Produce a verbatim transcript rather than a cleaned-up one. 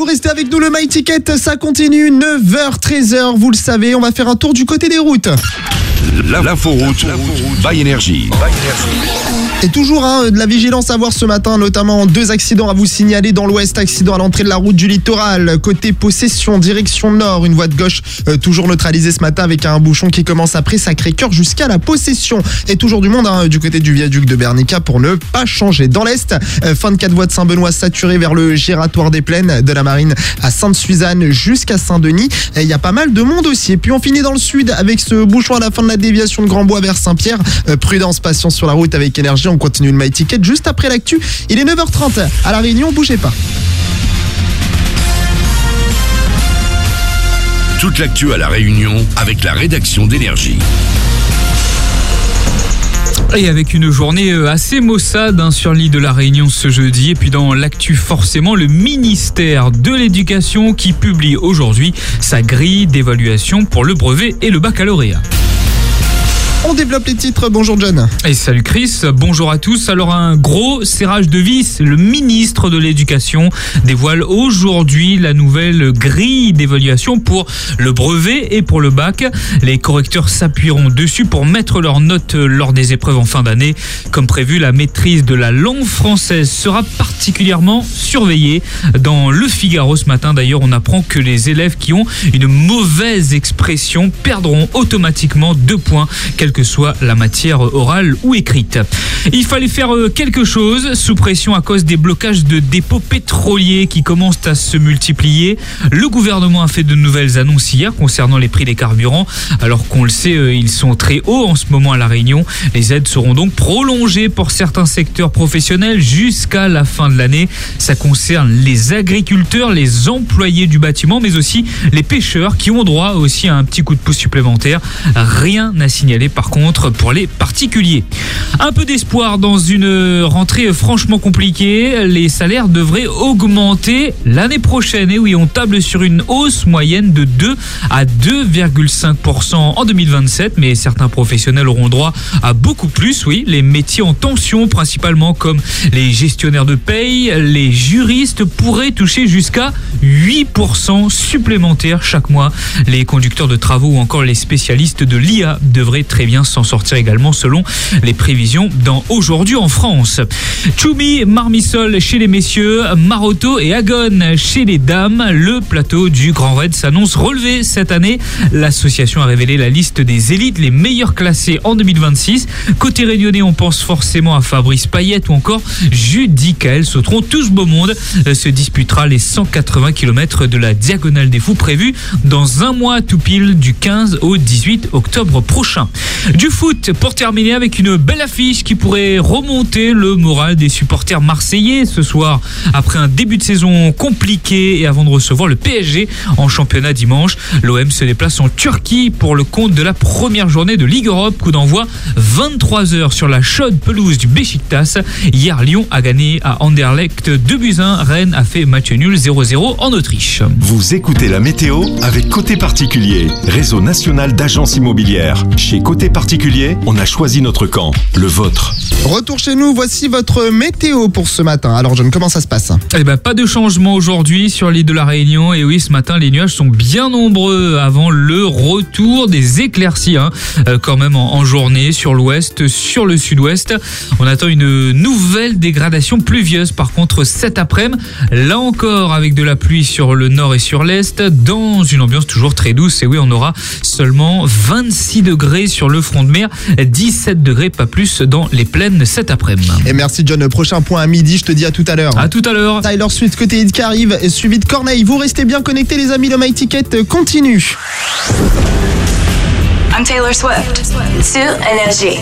vous restez avec nous, le My Ticket, ça continue, neuf heures treize heures, vous le savez, on va faire un tour du côté des routes. L'inforoute by Énergie. Et toujours hein, de la vigilance à voir ce matin, notamment deux accidents à vous signaler dans l'ouest. Accident à l'entrée de la route du littoral, côté Possession, direction nord. Une voie de gauche euh, toujours neutralisée ce matin avec un bouchon qui commence après Sacré-Cœur jusqu'à la Possession. Et toujours du monde hein, du côté du viaduc de Bernica pour ne pas changer. Dans l'est, euh, fin de quatre voies de Saint-Benoît saturée vers le Giratoire des Plaines, de la Marine à Sainte-Suzanne jusqu'à Saint-Denis. Il y a pas mal de monde aussi. Et puis on finit dans le sud avec ce bouchon à la fin de la déviation de Grand-Bois vers Saint-Pierre. Euh, prudence, patience sur la route avec Énergie. On continue le My Ticket juste après l'actu. Il est neuf heures trente à La Réunion, bougez pas. Toute l'actu à La Réunion avec la rédaction d'Énergie. Et avec une journée assez maussade hein, sur l'île de la Réunion ce jeudi. Et puis dans l'actu, forcément, le ministère de l'Éducation qui publie aujourd'hui sa grille d'évaluation pour le brevet et le baccalauréat. On développe les titres. Bonjour John. Et salut Chris, bonjour à tous. Alors un gros serrage de vis. Le ministre de l'Éducation dévoile aujourd'hui la nouvelle grille d'évaluation pour le brevet et pour le bac. Les correcteurs s'appuieront dessus pour mettre leurs notes lors des épreuves en fin d'année. Comme prévu, la maîtrise de la langue française sera particulièrement surveillée. Dans Le Figaro ce matin, d'ailleurs, on apprend que les élèves qui ont une mauvaise expression perdront automatiquement deux points, quelle que soit la matière orale ou écrite. Il fallait faire quelque chose sous pression à cause des blocages de dépôts pétroliers qui commencent à se multiplier. Le gouvernement a fait de nouvelles annonces hier concernant les prix des carburants. Alors qu'on le sait, ils sont très hauts en ce moment à La Réunion. Les aides seront donc prolongées pour certains secteurs professionnels jusqu'à la fin de l'année. Ça concerne les agriculteurs, les employés du bâtiment, mais aussi les pêcheurs qui ont droit aussi à un petit coup de pouce supplémentaire. Rien à signaler par contre pour les particuliers. Un peu d'espoir dans une rentrée franchement compliquée. Les salaires devraient augmenter l'année prochaine. Et oui, on table sur une hausse moyenne de deux à deux virgule cinq pour cent en deux mille vingt-sept. Mais certains professionnels auront droit à beaucoup plus. Oui, les métiers en tension principalement comme les gestionnaires de paye, les juristes pourraient toucher jusqu'à huit pour cent supplémentaires chaque mois. Les conducteurs de travaux ou encore les spécialistes de l'I A devraient très bien s'en sortir également selon les prévisions dans Aujourd'hui en France. Tchoumi, Marmisol chez les messieurs, Maroto et Agone chez les dames. Le plateau du Grand Raid s'annonce relevé cette année. L'association a révélé la liste des élites les meilleurs classés en deux mille vingt-six. Côté réunionnais, on pense forcément à Fabrice Payette ou encore Judicaël Sautron. Tout ce beau monde se disputera les cent quatre-vingts kilomètres de la Diagonale des Fous prévue dans un mois tout pile du quinze au dix-huit octobre prochain. Du foot pour terminer avec une belle affiche qui pourrait remonter le moral des supporters marseillais ce soir après un début de saison compliqué et avant de recevoir le P S G en championnat dimanche. L'O M se déplace en Turquie pour le compte de la première journée de Ligue Europe. Coup d'envoi vingt-trois heures sur la chaude pelouse du Beşiktaş. Hier, Lyon a gagné à Anderlecht deux buts à un. Rennes a fait match nul zéro zéro en Autriche. Vous écoutez la météo avec Côté Particulier, réseau national d'agences immobilières. Chez Côté Particulier, on a choisi notre camp, le vôtre. Retour chez nous, voici votre météo pour ce matin. Alors John, comment ça se passe ? Eh ben, pas de changement aujourd'hui sur l'île de la Réunion. Et oui, ce matin, les nuages sont bien nombreux avant le retour des éclaircies. Hein. Euh, quand même en, en journée sur l'ouest, sur le sud-ouest. On attend une nouvelle dégradation pluvieuse par contre cet après-midi. Là encore avec de la pluie sur le nord et sur l'est. Dans une ambiance toujours très douce. Et oui, on aura seulement vingt-six degrés sur le front de mer. dix-sept degrés, pas plus dans les plaines cet après-midi. Et merci John, prochain point à midi, je te dis à tout à l'heure. À tout à l'heure. Tyler Swift côté hit qui arrive, suivi de Corneille. Vous restez bien connectés les amis, le My Ticket continue. I'm Taylor Swift. Sur Énergie.